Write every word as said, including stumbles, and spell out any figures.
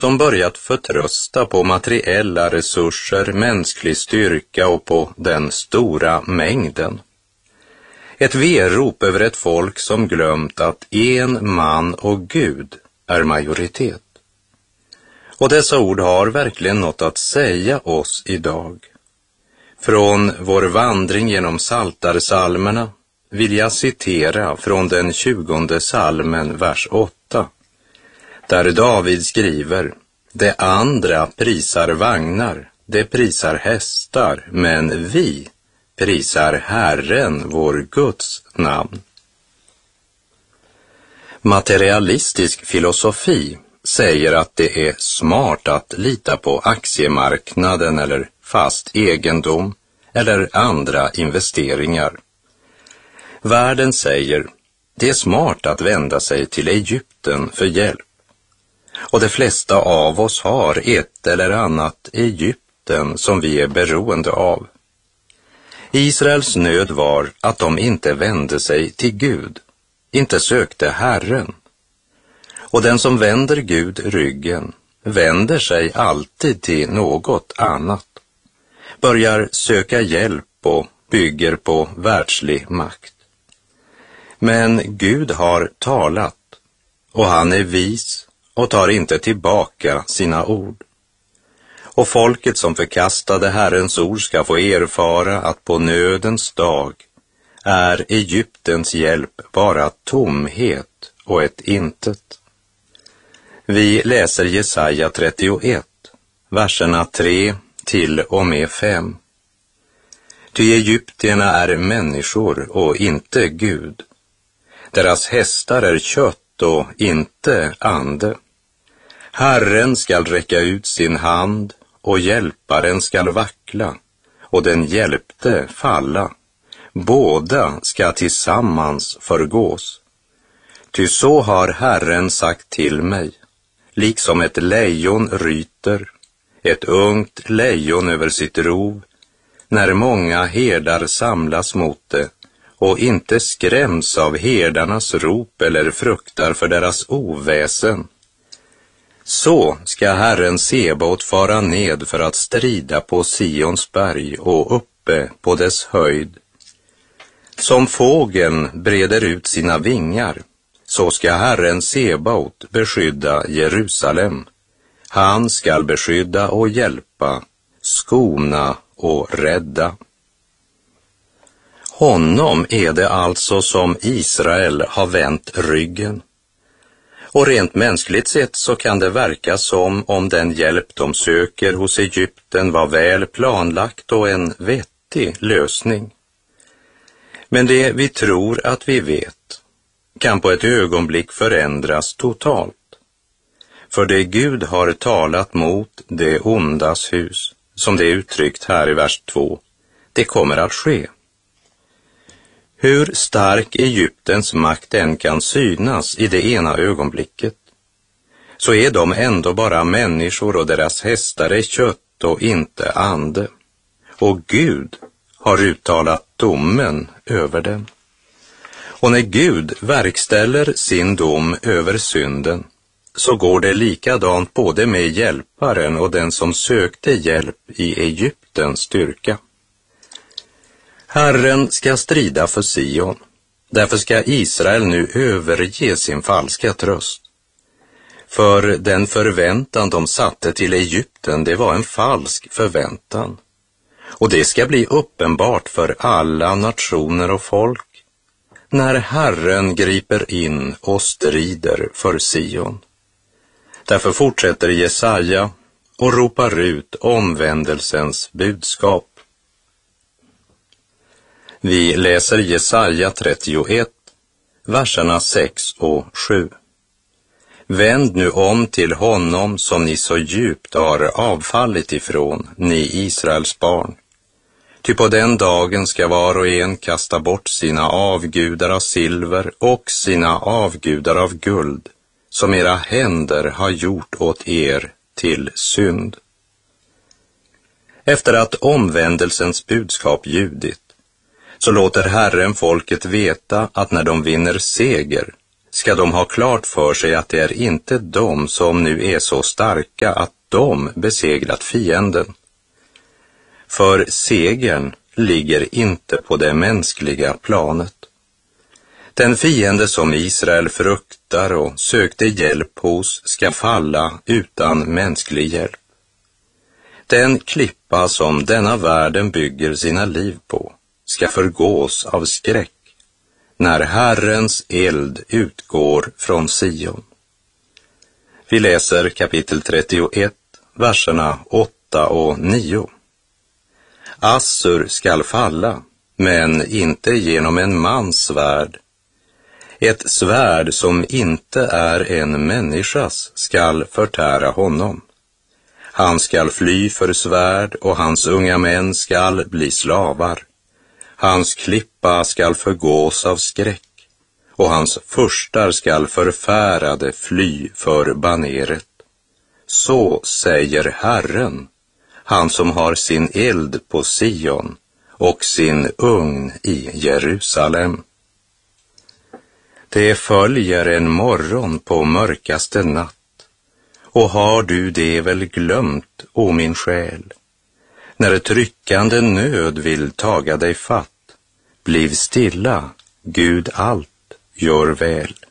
som börjat förtrösta på materiella resurser, mänsklig styrka och på den stora mängden. Ett verop över ett folk som glömt att en man och Gud är majoritet. Och dessa ord har verkligen något att säga oss idag. Från vår vandring genom Psaltarpsalmerna vill jag citera från den tjugonde psalmen, vers åtta, där David skriver: det andra prisar vagnar, det prisar hästar, men vi prisar Herren, vår Guds namn. Materialistisk filosofi säger att det är smart att lita på aktiemarknaden eller fast egendom eller andra investeringar. Världen säger det är smart att vända sig till Egypten för hjälp. Och de flesta av oss har ett eller annat Egypten som vi är beroende av. Israels nöd var att de inte vände sig till Gud, inte sökte Herren. Och den som vänder Gud ryggen vänder sig alltid till något annat, börjar söka hjälp och bygger på världslig makt. Men Gud har talat, och han är vis och tar inte tillbaka sina ord. Och folket som förkastade Herrens ord ska få erfara att på nödens dag är Egyptens hjälp bara tomhet och ett intet. Vi läser Jesaja trettioett, verserna tre till och med fem. Ty egyptierna är människor och inte Gud. Deras hästar är kött och inte ande. Herren skall räcka ut sin hand och hjälparen skall vackla och den hjälpte falla. Båda ska tillsammans förgås. Ty så har Herren sagt till mig, liksom ett lejon ryter, ett ungt lejon över sitt rov, när många herdar samlas mot det och inte skräms av herdarnas rop eller fruktar för deras oväsen. Så ska Herren Sebaot fara ned för att strida på Sions berg och uppe på dess höjd. Som fågeln breder ut sina vingar, så ska Herren Sebaot beskydda Jerusalem. Han skall beskydda och hjälpa, skona och rädda. Honom är det alltså som Israel har vänt ryggen. Och rent mänskligt sett så kan det verka som om den hjälp de söker hos Egypten var väl planlagt och en vettig lösning. Men det vi tror att vi vet kan på ett ögonblick förändras totalt. För det Gud har talat mot det ondas hus, som det är uttryckt här i vers två, det kommer att ske. Hur stark Egyptens makt än kan synas i det ena ögonblicket, så är de ändå bara människor och deras hästar är kött och inte ande. Och Gud har uttalat domen över dem. Och när Gud verkställer sin dom över synden, så går det likadant både med hjälparen och den som sökte hjälp i Egyptens styrka. Herren ska strida för Sion, därför ska Israel nu överge sin falska tröst. För den förväntan de satte till Egypten, det var en falsk förväntan. Och det ska bli uppenbart för alla nationer och folk när Herren griper in och strider för Sion. Därför fortsätter Jesaja och ropar ut omvändelsens budskap. Vi läser Jesaja trettioett, verserna sex och sju. Vänd nu om till honom som ni så djupt har avfallit ifrån, ni Israels barn. Ty på den dagen ska var och en kasta bort sina avgudar av silver och sina avgudar av guld, som era händer har gjort åt er till synd. Efter att omvändelsens budskap ljudit, så låter Herren folket veta att när de vinner seger, ska de ha klart för sig att det är inte de som nu är så starka att de besegrat fienden. För segern ligger inte på det mänskliga planet. Den fiende som Israel fruktar och sökte hjälp hos ska falla utan mänsklig hjälp. Den klippa som denna världen bygger sina liv på ska förgås av skräck när Herrens eld utgår från Sion. Vi läser kapitel trettioett, verserna åtta och nio. Assur skall falla, men inte genom en mans svärd. Ett svärd som inte är en människas skall förtära honom. Han skall fly för svärd och hans unga män skall bli slavar. Hans klippa skall förgås av skräck och hans furstar skall förfärade fly för baneret. Så säger Herren, han som har sin eld på Sion och sin ugn i Jerusalem. Det följer en morgon på mörkaste natt, och har du det väl glömt, o min själ? När tryckande nöd vill taga dig fatt, bliv stilla, Gud allt gör väl.